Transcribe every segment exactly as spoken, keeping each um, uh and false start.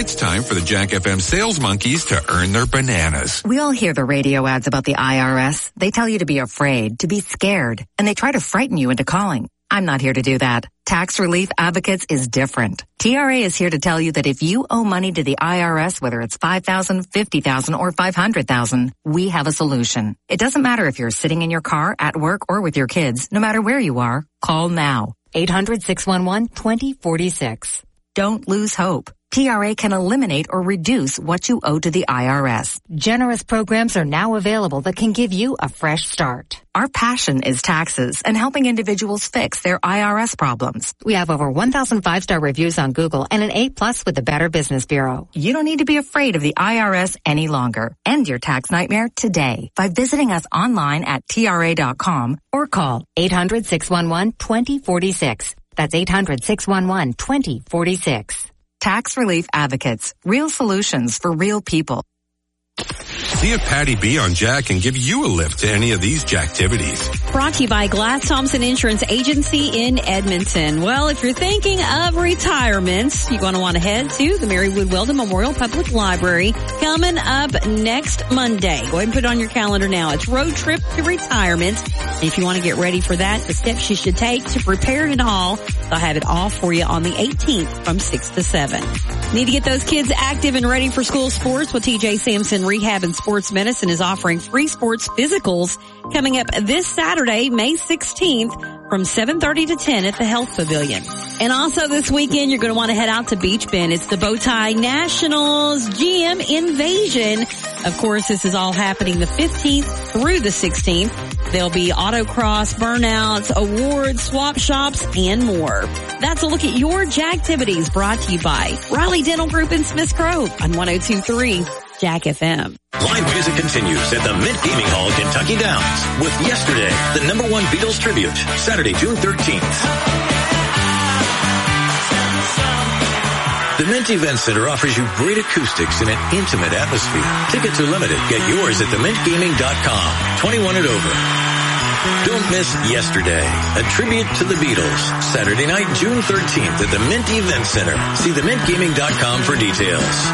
It's time for the Jack F M sales monkeys to earn their bananas. We all hear the radio ads about the I R S. They tell you to be afraid, to be scared, and they try to frighten you into calling. I'm not here to do that. Tax Relief Advocates is different. T R A is here to tell you that if you owe money to the I R S, whether it's five thousand dollars, fifty thousand dollars, or five hundred thousand dollars, we have a solution. It doesn't matter if you're sitting in your car, at work, or with your kids. No matter where you are, call now. eight hundred, six one one, two zero four six. Don't lose hope. T R A can eliminate or reduce what you owe to the I R S. Generous programs are now available that can give you a fresh start. Our passion is taxes and helping individuals fix their I R S problems. We have over one thousand five-star reviews on Google and an A plus with the Better Business Bureau. You don't need to be afraid of the I R S any longer. End your tax nightmare today by visiting us online at T R A dot com or call eight hundred, six one one, two zero four six. That's eight hundred, six one one, two zero four six. Tax Relief Advocates. Real solutions for real people. See if Patty B on Jack can give you a lift to any of these Jacktivities. Brought to you by Glass Thompson Insurance Agency in Edmonton. Well, if you're thinking of retirement, you're going to want to head to the Mary Wood Weldon Memorial Public Library coming up next Monday. Go ahead and put it on your calendar now. It's Road Trip to Retirement. And if you want to get ready for that, the steps you should take to prepare it all, they'll have it all for you on the eighteenth from six to seven. Need to get those kids active and ready for school sports? Well, T J Sampson Rehab and Sports Medicine is offering free sports physicals coming up this Saturday, May sixteenth from seven thirty to ten at the Health Pavilion. And also this weekend, you're going to want to head out to Beach Bend. It's the Bowtie Nationals G M Invasion. Of course, this is all happening the fifteenth through the sixteenth. There'll be autocross, burnouts, awards, swap shops, and more. That's a look at your Jacktivities brought to you by Riley Dental Group in Smiths Grove on one oh two point three Jack F M. Live music continues at the Mint Gaming Hall, Kentucky Downs with Yesterday, the number one Beatles tribute, Saturday, June thirteenth. The Mint Event Center offers you great acoustics in an intimate atmosphere. Tickets are limited. Get yours at the mint gaming dot com. twenty-one and over. Don't miss Yesterday, a tribute to the Beatles. Saturday night, June thirteenth at the Mint Event Center. See the mint gaming dot com for details.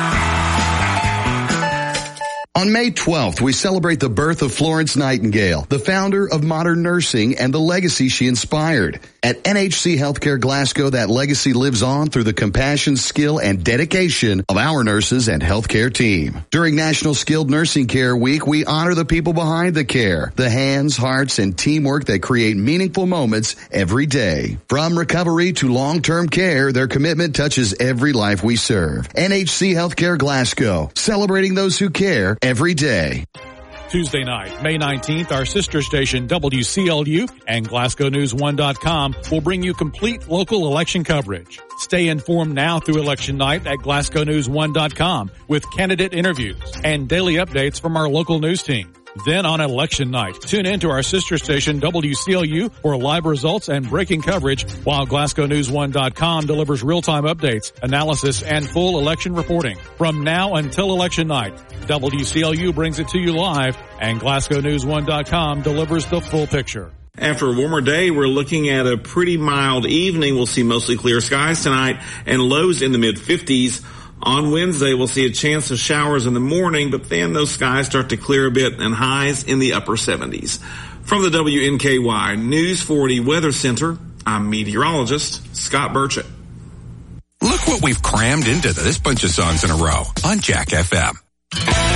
On May twelfth, we celebrate the birth of Florence Nightingale, the founder of modern nursing and the legacy she inspired. At N H C Healthcare Glasgow, that legacy lives on through the compassion, skill, and dedication of our nurses and healthcare team. During National Skilled Nursing Care Week, we honor the people behind the care, the hands, hearts, and teamwork that create meaningful moments every day. From recovery to long-term care, their commitment touches every life we serve. N H C Healthcare Glasgow, celebrating those who care every day. Tuesday night, May nineteenth, our sister station W C L U and Glasgow News one dot com will bring you complete local election coverage. Stay informed now through election night at Glasgow News one dot com with candidate interviews and daily updates from our local news team. Then on election night, tune in to our sister station W C L U for live results and breaking coverage, while Glasgow News one dot com delivers real-time updates, analysis, and full election reporting. From now until election night, W C L U brings it to you live, and Glasgow News one dot com delivers the full picture. After a warmer day, we're looking at a pretty mild evening. We'll see mostly clear skies tonight and lows in the mid fifties. On Wednesday, we'll see a chance of showers in the morning, but then those skies start to clear a bit and highs in the upper seventies. From the W N K Y News forty Weather Center, I'm meteorologist Scott Burchett. Look what we've crammed into this bunch of songs in a row on Jack F M.